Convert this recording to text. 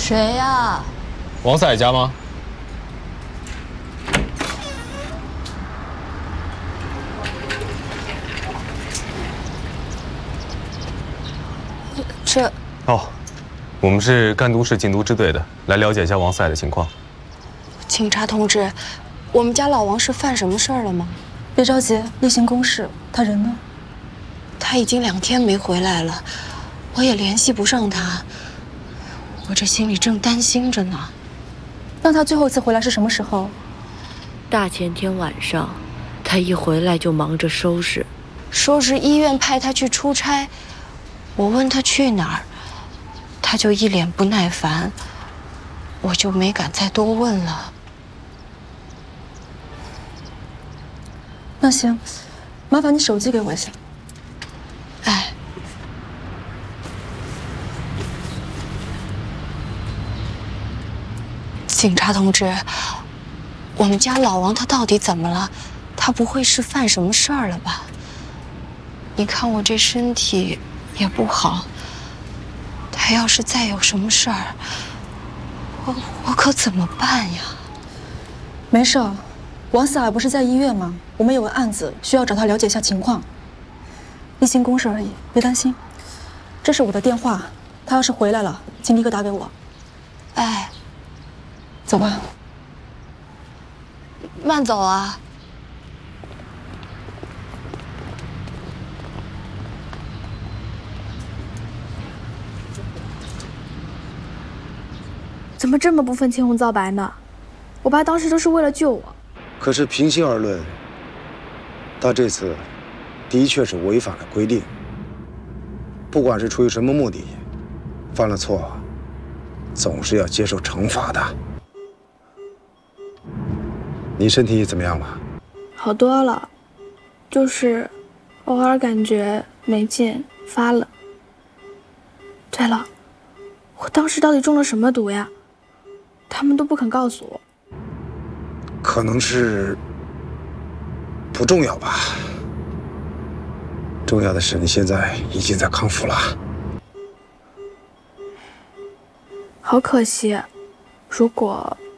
谁呀？ 王赛家吗？ 这…… 哦，我们是赣都市禁毒支队的，来了解一下王赛的情况。 警察同志，我们家老王是犯什么事儿了吗？ 别着急，例行公事。他人呢？ 他已经2天没回来了，我也联系不上他，我这心里正担心着呢。 那他最后一次回来是什么时候？ 大前天晚上，他一回来就忙着收拾， 说是医院派他去出差。我问他去哪儿，他就一脸不耐烦，我就没敢再多问了。 那行，麻烦你手机给我一下。 哎，警察同志，我们家老王他到底怎么了？他不会是犯什么事儿了吧？你看我这身体也不好，他要是再有什么事儿，我可怎么办呀？ 没事儿，王四海不是在医院吗？我们有个案子需要找他了解一下情况，例行公事而已，别担心。这是我的电话，他要是回来了，请立刻打给我。 哎， 走吧。 慢走啊。 怎么这么不分青红皂白呢？我爸当时都是为了救我。 可是平心而论，他这次的确是违反了规定。不管是出于什么目的，犯了错，总是要接受惩罚的。你身体怎么样了？ 好多了，就是偶尔感觉没劲、发冷。对了，我当时到底中了什么毒呀？他们都不肯告诉我。 可能是不重要吧。重要的是你现在已经在康复了。 好可惜，如果